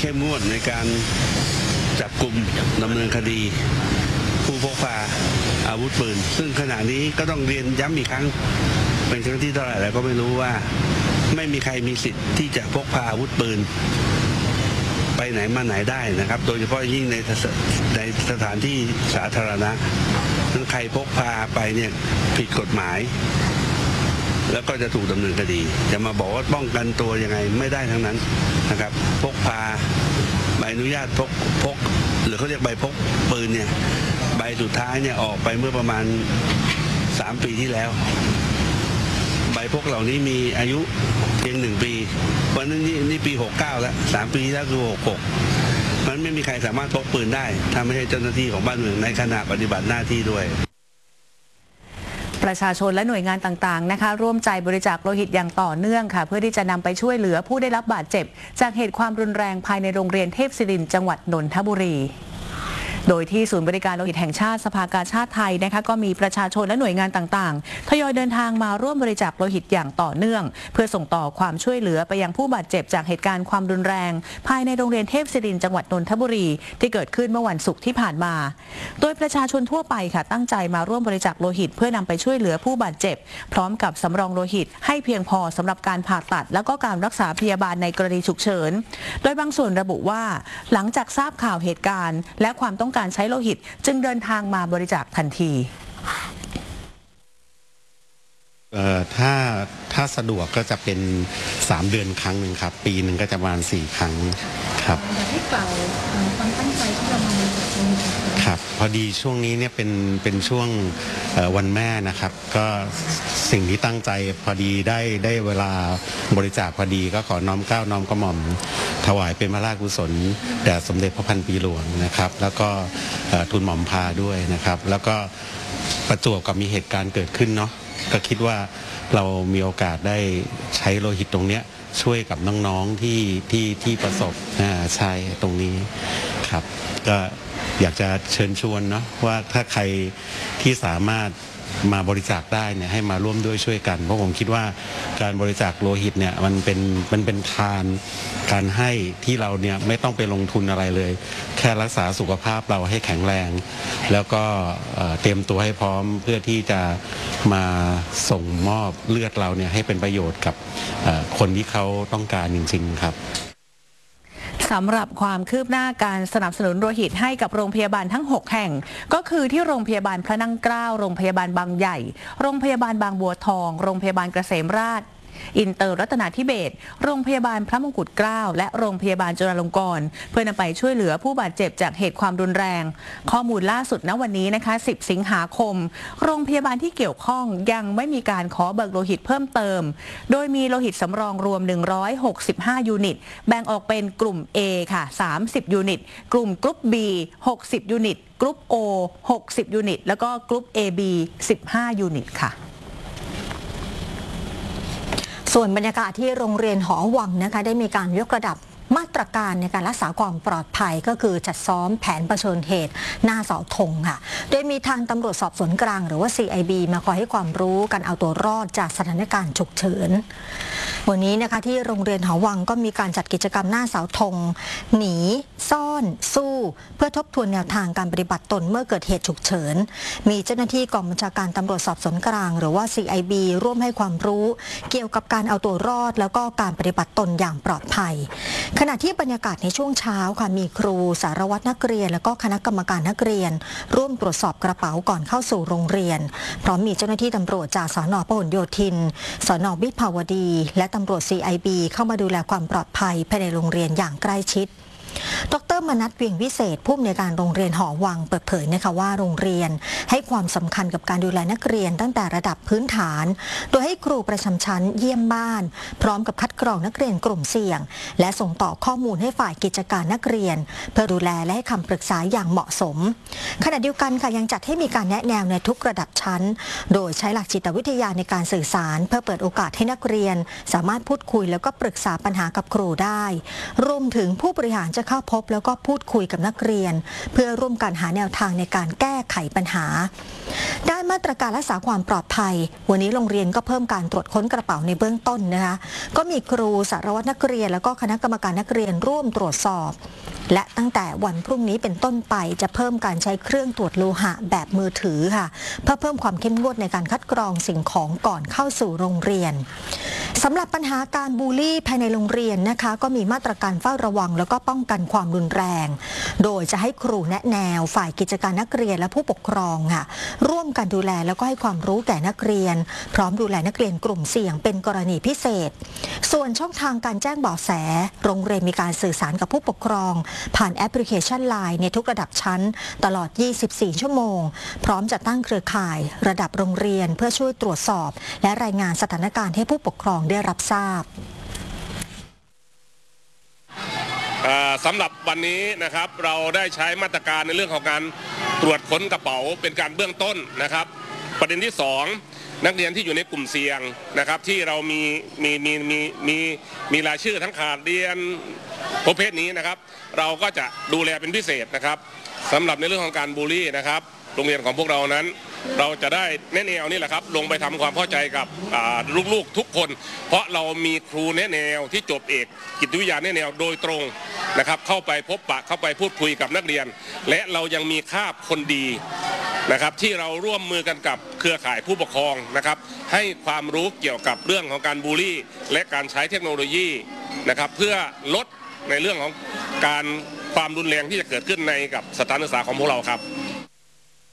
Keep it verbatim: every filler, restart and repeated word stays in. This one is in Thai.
เข้มงวดในการจับกลุ่มดำเนินคดีผู้พกพาอาวุธปืนซึ่งขณะนี้ก็ต้องเรียนย้ำอีกครั้งเป็นครั้งที่เท่าไหร่แล้วก็ไม่รู้ว่าไม่มีใครมีสิทธิ์ที่จะพกพาอาวุธปืนไปไหนมาไหนได้นะครับโดยเฉพาะยิ่งในในสถานที่สาธารณะนั้นใครพกพาไปเนี่ยผิดกฎหมายแล้วก็จะถูกดำเนินคดีจะมาบอกว่าป้องกันตัวยังไงไม่ได้ทั้งนั้นนะครับพกพาใบอนุญาตพกพกหรือเขาเรียกใบพกปืนเนี่ยใบสุดท้ายเนี่ยออกไปเมื่อประมาณสามปีที่แล้วใบพกเหล่านี้มีอายุเพียงหนึ่งปีวันนั้นนี่นี่ปีหกเก้าแล้วสามปีแล้วคือหกหกมันไม่มีใครสามารถพกปืนได้ถ้าไม่ใช่เจ้าหน้าที่ของบ้านเมืองในขณะปฏิบัติหน้าที่ด้วยประชาชนและหน่วยงานต่างๆนะคะร่วมใจบริจาคโลหิตอย่างต่อเนื่องค่ะเพื่อที่จะนำไปช่วยเหลือผู้ได้รับบาดเจ็บจากเหตุความรุนแรงภายในโรงเรียนเทพศิรินทร์จังหวัดนนทบุรีโดยที่ศูนย์บริการโลหิตแห่งชาติสภากาชาดไทยนะคะก็มีประชาชนและหน่วยงานต่างๆทยอยเดินทางมาร่วมบริจาคโลหิตอย่างต่อเนื่องเพื่อส่งต่อความช่วยเหลือไปยังผู้บาดเจ็บจากเหตุการณ์ความรุนแรงภายในโรงเรียนเทพศิรินทร์จังหวัดนนทบุรีที่เกิดขึ้นเมื่อวันศุกร์ที่ผ่านมาโดยประชาชนทั่วไปค่ะตั้งใจมาร่วมบริจาคโลหิตเพื่อนำไปช่วยเหลือผู้บาดเจ็บพร้อมกับสำรองโลหิตให้เพียงพอสำหรับการผ่าตัดแล้วก็การรักษาพยาบาลในกรณีฉุกเฉินโดยบางส่วนระบุว่าหลังจากทราบข่าวเหตุการณ์และความต้องการใช้โลหิตจึงเดินทางมาบริจาคทันทีเอ่อถ้าถ้าสะดวกก็จะเป็นสามเดือนครั้งหนึ่งครับปีหนึ่งก็จะประมาณสี่ครั้งครับอยากให้กล่าวความตั้งใจที่เรามาบริจาคโลหิตครับพอดีช่วงนี้เนี่ยเป็นเป็นช่วงวันแม่นะครับก็สิ่งที่ตั้งใจพอดีได้ได้เวลาบริจาคพอดีก็ขอน้อมเกล้าน้อมกระหม่อมถวายเป็นพระราชกุศลแด่สมเด็จพระพันปีหลวงนะครับแล้วก็ทูลหม่อมพาด้วยนะครับแล้วก็ประจวบกับมีเหตุการณ์เกิดขึ้นเนาะก็คิดว่าเรามีโอกาสได้ใช้โลหิตตรงเนี้ยช่วยกับน้องๆที่ที่ที่ประสบใช้ตรงนี้ครับก็อยากจะเชิญชวนเนาะว่าถ้าใครที่สามารถมาบริจาคได้เนี่ยให้มาร่วมด้วยช่วยกันเพราะผมคิดว่าการบริจาคโลหิตเนี่ยมันเป็นมันเป็นทานการให้ที่เราเนี่ยไม่ต้องไปลงทุนอะไรเลยแค่รักษาสุขภาพเราให้แข็งแรงแล้วก็เตรียมตัวให้พร้อมเพื่อที่จะมาส่งมอบเลือดเราเนี่ยให้เป็นประโยชน์กับคนที่เขาต้องการจริงๆครับสำหรับความคืบหน้าการสนับสนุนโลหิตให้กับโรงพยาบาลทั้งหกแห่งก็คือที่โรงพยาบาลพระนั่งเกล้าโรงพยาบาลบางใหญ่โรงพยาบาลบางบัวทองโรงพยาบาลเกษมราษฎร์อินเตอร์รัตนาธิเบศรโรงพยาบาลพระมงกุฎเกล้าและโรงพยาบาลจุฬาลงกรณ์เพื่อนำไปช่วยเหลือผู้บาดเจ็บจากเหตุความรุนแรงข้อมูลล่าสุดณวันนี้นะคะสิบสิงหาคมโรงพยาบาลที่เกี่ยวข้องยังไม่มีการขอเบิกโลหิตเพิ่มเติมโดยมีโลหิตสำรองรวมหนึ่งร้อยหกสิบห้ายูนิตแบ่งออกเป็นกลุ่ม A ค่ะสามสิบยูนิตกลุ่มกรุ๊ป B หกสิบยูนิตกรุ๊ป O หกสิบยูนิตแล้วก็กรุ๊ป เอ บี สิบห้ายูนิตค่ะส่วนบรรยากาศที่โรงเรียนหอวังนะคะได้มีการยกระดับมาตรการในการรักษาความปลอดภัยก็คือจัดซ้อมแผนเผชิญเหตุหน้าเสาธงค่ะโดยมีทางตำรวจสอบสวนกลางหรือว่า ซี ไอ บี มาคอยให้ความรู้การเอาตัวรอดจากสถานการณ์ฉุกเฉินวันนี้นะคะที่โรงเรียนหอวังก็มีการจัดกิจกรรมหน้าเสาธงหนีซ่อนสู้เพื่อทบทวนแนวทางการปฏิบัติตนเมื่อเกิดเหตุฉุกเฉินมีเจ้าหน้าที่กองบัญชาการตำรวจสอบสวนกลางหรือว่า ซี ไอ บี ร่วมให้ความรู้เกี่ยวกับการเอาตัวรอดแล้วก็การปฏิบัติตนอย่างปลอดภัยขณะที่บรรยากาศในช่วงเช้าค่ะมีครูสารวัตรนักเรียนและก็คณะกรรมการนักเรียนร่วมตรวจสอบกระเป๋าก่อนเข้าสู่โรงเรียนพร้อมมีเจ้าหน้าที่ตำรวจจากสน.พหลโยธินสน.วิภาวดีและตำรวจ ซี ไอ บี เข้ามาดูแลความปลอดภัยภายในโรงเรียนอย่างใกล้ชิดดร.มนัส เวียงวิเศษผู้อำนวยการโรงเรียนหอวังเปิดเผยนะคะว่าโรงเรียนให้ความสำคัญกับการดูแลนักเรียนตั้งแต่ระดับพื้นฐานโดยให้ครูประจำชั้นเยี่ยมบ้านพร้อมกับคัดกรองนักเรียนกลุ่มเสี่ยงและส่งต่อข้อมูลให้ฝ่ายกิจการนักเรียนเพื่อดูแลและให้คำปรึกษาอย่างเหมาะสมขณะเดียวกันค่ะยังจัดให้มีการแนะแนวในทุกระดับชั้นโดยใช้หลักจิตวิทยาในการสื่อสารเพื่อเปิดโอกาสให้นักเรียนสามารถพูดคุยแล้วก็ปรึกษาปัญหากับครูได้รวมถึงผู้บริหารจะจะเข้าพบแล้วก็พูดคุยกับนักเรียนเพื่อร่วมกันหาแนวทางในการแก้ไขปัญหาด้านมาตรการรักษาความปลอดภัยวันนี้โรงเรียนก็เพิ่มการตรวจค้นกระเป๋าในเบื้องต้นนะคะก็มีครูสารวัตรนักเรียนแล้วก็คณะกรรมการนักเรียนร่วมตรวจสอบและตั้งแต่วันพรุ่งนี้เป็นต้นไปจะเพิ่มการใช้เครื่องตรวจโลหะแบบมือถือค่ะเพื่อเพิ่มความเข้มงวดในการคัดกรองสิ่งของก่อนเข้าสู่โรงเรียนสำหรับปัญหาการบูลลี่ภายในโรงเรียนนะคะก็มีมาตรการเฝ้าระวังแล้วก็ป้องกันความรุนแรงโดยจะให้ครูแนะแนวฝ่ายกิจการนักเรียนและผู้ปกครองค่ะร่วมกันดูแลแล้วก็ให้ความรู้แก่นักเรียนพร้อมดูแลนักเรียนกลุ่มเสี่ยงเป็นกรณีพิเศษส่วนช่องทางการแจ้งเบาะแสโรงเรียนมีการสื่อสารกับผู้ปกครองผ่านแอปพลิเคชัน ไลน์ ในทุกระดับชั้นตลอดยี่สิบสี่ชั่วโมงพร้อมจะตั้งเครือข่ายระดับโรงเรียนเพื่อช่วยตรวจสอบและรายงานสถานการณ์ให้ผู้ปกครองได้รับทราบสำหรับวันนี้นะครับเราได้ใช้มาตรการในเรื่องของการตรวจค้นกระเป๋าเป็นการเบื้องต้นนะครับประเด็นที่สองนักเรียนที่อยู่ในกลุ่มเสี่ยงนะครับที่เรามีมีมีมีมีมีรายชื่อทั้งขาดเรียนประเภทนี้นะครับเราก็จะดูแลเป็นพิเศษนะครับสำหรับในเรื่องของการบูลลี่นะครับโรงเรียนของพวกเรานั้นเราจะได้แนะแนวนี่แหละครับลงไปทำความเข้าใจกับลูกๆทุกคนเพราะเรามีครูแนะแนวที่จบเอกจิตวิทยาแนะแนวโดยตรงนะครับเข้าไปพบปะเข้าไปพูดคุยกับนักเรียนและเรายังมีคาบคนดีนะครับที่เราร่วมมือกันกับเครือข่ายผู้ปกครองนะครับให้ความรู้เกี่ยวกับเรื่องของการบูลลี่และการใช้เทคโนโลยีนะครับเพื่อลดในเรื่องของการความรุนแรงที่จะเกิดขึ้นในกับสถานศึกษาของพวกเราครับ